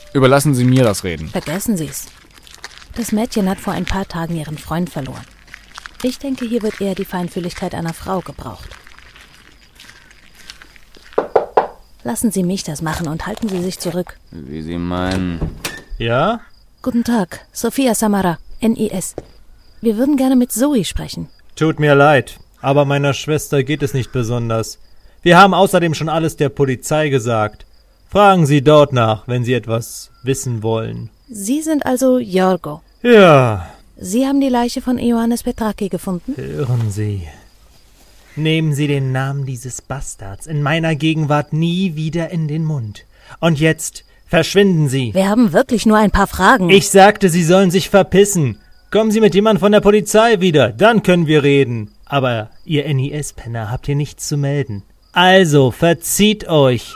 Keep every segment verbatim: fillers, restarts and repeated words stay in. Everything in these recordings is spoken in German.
Überlassen Sie mir das Reden. Vergessen Sie's. Das Mädchen hat vor ein paar Tagen ihren Freund verloren. Ich denke, hier wird eher die Feinfühligkeit einer Frau gebraucht. Lassen Sie mich das machen und halten Sie sich zurück. Wie Sie meinen. Ja? Guten Tag, Sophia Samara, N I S. Wir würden gerne mit Zoe sprechen. Tut mir leid, aber meiner Schwester geht es nicht besonders. Wir haben außerdem schon alles der Polizei gesagt. Fragen Sie dort nach, wenn Sie etwas wissen wollen. Sie sind also Yorgo. Ja. Sie haben die Leiche von Ioannis Petraki gefunden? Hören Sie. Nehmen Sie den Namen dieses Bastards in meiner Gegenwart nie wieder in den Mund. Und jetzt verschwinden Sie. Wir haben wirklich nur ein paar Fragen. Ich sagte, Sie sollen sich verpissen. Kommen Sie mit jemandem von der Polizei wieder, dann können wir reden. Aber ihr N I S-Penner habt hier nichts zu melden. Also, verzieht euch.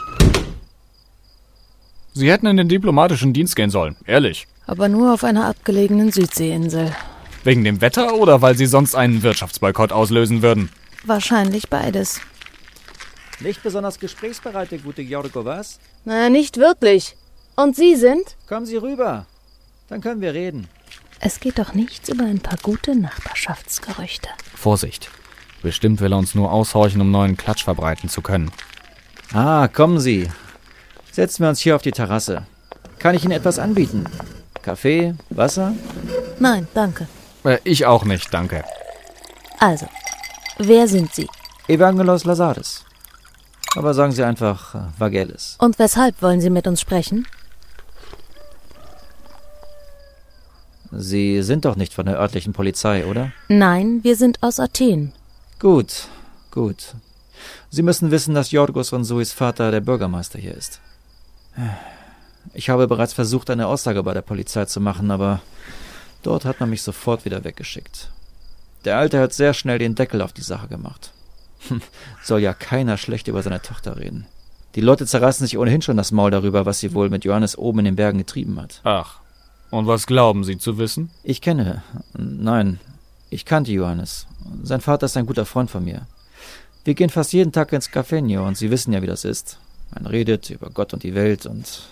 Sie hätten in den diplomatischen Dienst gehen sollen, ehrlich. Aber nur auf einer abgelegenen Südseeinsel. Wegen dem Wetter oder weil Sie sonst einen Wirtschaftsboykott auslösen würden? Wahrscheinlich beides. Nicht besonders gesprächsbereit, der gute Yorgo, was? Na, nicht wirklich. Und Sie sind? Kommen Sie rüber. Dann können wir reden. Es geht doch nichts über ein paar gute Nachbarschaftsgerüchte. Vorsicht. Bestimmt will er uns nur aushorchen, um neuen Klatsch verbreiten zu können. Ah, kommen Sie. Setzen wir uns hier auf die Terrasse. Kann ich Ihnen etwas anbieten? Kaffee? Wasser? Nein, danke. Äh, ich auch nicht, danke. Also, wer sind Sie? Evangelos Lazaris. Aber sagen Sie einfach äh, Vagelis. Und weshalb wollen Sie mit uns sprechen? Sie sind doch nicht von der örtlichen Polizei, oder? Nein, wir sind aus Athen. Gut, gut. Sie müssen wissen, dass Yorgos und Zoes Vater der Bürgermeister hier ist. Ich habe bereits versucht, eine Aussage bei der Polizei zu machen, aber dort hat man mich sofort wieder weggeschickt. Der Alte hat sehr schnell den Deckel auf die Sache gemacht. Soll ja keiner schlecht über seine Tochter reden. Die Leute zerreißen sich ohnehin schon das Maul darüber, was sie wohl mit Ioannis oben in den Bergen getrieben hat. Ach, und was glauben Sie zu wissen? Ich kenne, nein, ich kannte Ioannis. Sein Vater ist ein guter Freund von mir. Wir gehen fast jeden Tag ins Cafeño und Sie wissen ja, wie das ist. Man redet über Gott und die Welt und...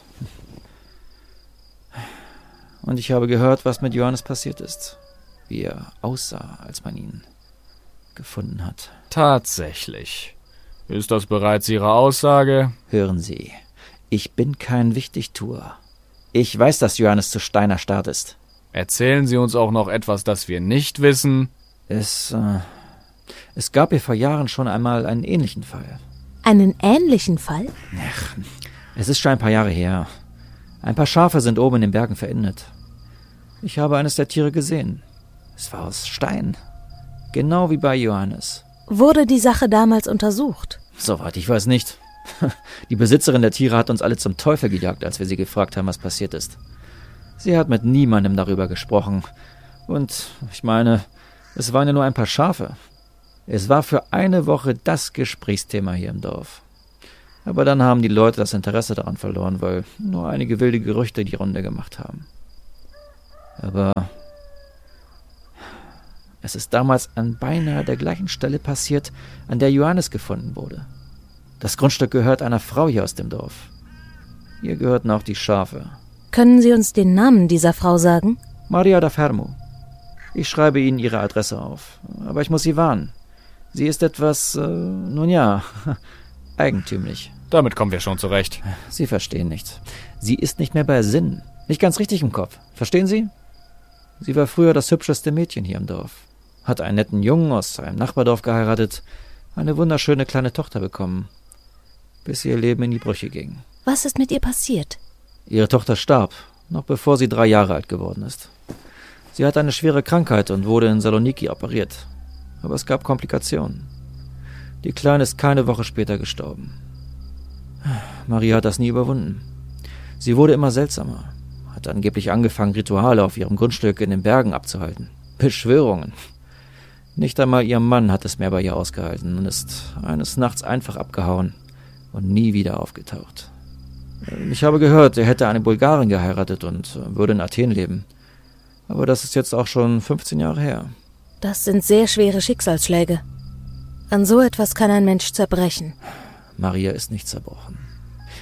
Und ich habe gehört, was mit Ioannis passiert ist. Wie er aussah, als man ihn gefunden hat. Tatsächlich. Ist das bereits Ihre Aussage? Hören Sie, ich bin kein Wichtigtuer. Ich weiß, dass Ioannis zu Stein erstarrt ist. Erzählen Sie uns auch noch etwas, das wir nicht wissen. Es, äh, es gab hier vor Jahren schon einmal einen ähnlichen Fall. Einen ähnlichen Fall? Ach, es ist schon ein paar Jahre her. Ein paar Schafe sind oben in den Bergen verendet. Ich habe eines der Tiere gesehen. Es war aus Stein. Genau wie bei Ioannis. Wurde die Sache damals untersucht? Soweit ich weiß nicht. Die Besitzerin der Tiere hat uns alle zum Teufel gejagt, als wir sie gefragt haben, was passiert ist. Sie hat mit niemandem darüber gesprochen. Und, ich meine, es waren ja nur ein paar Schafe. Es war für eine Woche das Gesprächsthema hier im Dorf. Aber dann haben die Leute das Interesse daran verloren, weil nur einige wilde Gerüchte die Runde gemacht haben. Aber es ist damals an beinahe der gleichen Stelle passiert, an der Ioannis gefunden wurde. Das Grundstück gehört einer Frau hier aus dem Dorf. Ihr gehörten auch die Schafe. Können Sie uns den Namen dieser Frau sagen? Maria da Fermo. Ich schreibe Ihnen ihre Adresse auf. Aber ich muss Sie warnen. Sie ist etwas, äh, nun ja, eigentümlich. Damit kommen wir schon zurecht. Sie verstehen nicht. Sie ist nicht mehr bei Sinn. Nicht ganz richtig im Kopf. Verstehen Sie? Sie war früher das hübscheste Mädchen hier im Dorf. Hat einen netten Jungen aus einem Nachbardorf geheiratet, eine wunderschöne kleine Tochter bekommen, bis ihr Leben in die Brüche ging. Was ist mit ihr passiert? Ihre Tochter starb, noch bevor sie drei Jahre alt geworden ist. Sie hatte eine schwere Krankheit und wurde in Saloniki operiert. Aber es gab Komplikationen. Die Kleine ist keine Woche später gestorben. Maria hat das nie überwunden. Sie wurde immer seltsamer, hat angeblich angefangen, Rituale auf ihrem Grundstück in den Bergen abzuhalten. Beschwörungen. Nicht einmal ihr Mann hat es mehr bei ihr ausgehalten und ist eines Nachts einfach abgehauen und nie wieder aufgetaucht. Ich habe gehört, er hätte eine Bulgarin geheiratet und würde in Athen leben. Aber das ist jetzt auch schon fünfzehn Jahre her. Das sind sehr schwere Schicksalsschläge. An so etwas kann ein Mensch zerbrechen. Maria ist nicht zerbrochen.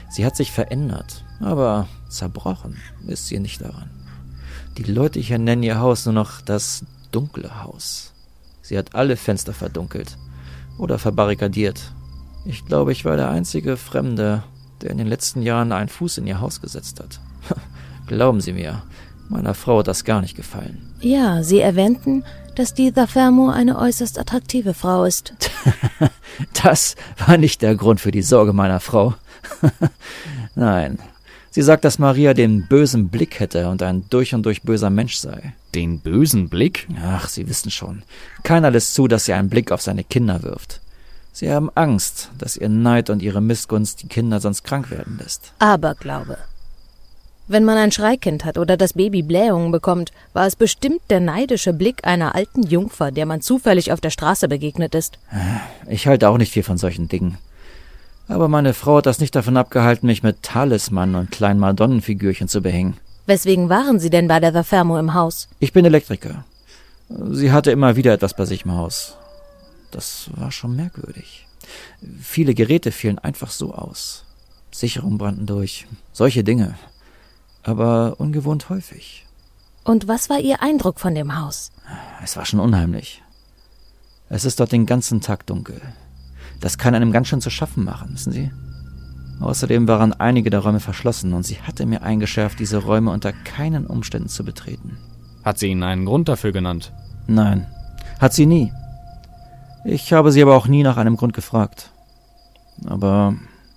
Sie hat sich verändert, aber zerbrochen ist sie nicht daran. Die Leute hier nennen ihr Haus nur noch das dunkle Haus. Sie hat alle Fenster verdunkelt oder verbarrikadiert. Ich glaube, ich war der einzige Fremde, der in den letzten Jahren einen Fuß in ihr Haus gesetzt hat. Glauben Sie mir, meiner Frau hat das gar nicht gefallen. Ja, Sie erwähnten, dass die Zafermo eine äußerst attraktive Frau ist. Das war nicht der Grund für die Sorge meiner Frau. Nein, sie sagt, dass Maria den bösen Blick hätte und ein durch und durch böser Mensch sei. Den bösen Blick? Ach, Sie wissen schon. Keiner lässt zu, dass sie einen Blick auf seine Kinder wirft. Sie haben Angst, dass ihr Neid und ihre Missgunst die Kinder sonst krank werden lässt. Aberglaube. Wenn man ein Schreikind hat oder das Baby Blähungen bekommt, war es bestimmt der neidische Blick einer alten Jungfer, der man zufällig auf der Straße begegnet ist. Ich halte auch nicht viel von solchen Dingen. Aber meine Frau hat das nicht davon abgehalten, mich mit Talisman und kleinen Madonnenfigürchen zu behängen. Weswegen waren Sie denn bei der Zafermo im Haus? Ich bin Elektriker. Sie hatte immer wieder etwas bei sich im Haus. Das war schon merkwürdig. Viele Geräte fielen einfach so aus. Sicherungen brannten durch. Solche Dinge. Aber ungewohnt häufig. Und was war Ihr Eindruck von dem Haus? Es war schon unheimlich. Es ist dort den ganzen Tag dunkel. Das kann einem ganz schön zu schaffen machen, wissen Sie? Außerdem waren einige der Räume verschlossen und sie hatte mir eingeschärft, diese Räume unter keinen Umständen zu betreten. Hat sie Ihnen einen Grund dafür genannt? Nein, hat sie nie. Ich habe sie aber auch nie nach einem Grund gefragt. Aber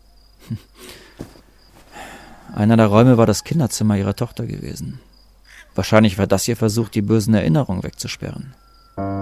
einer der Räume war das Kinderzimmer ihrer Tochter gewesen. Wahrscheinlich war das ihr Versuch, die bösen Erinnerungen wegzusperren.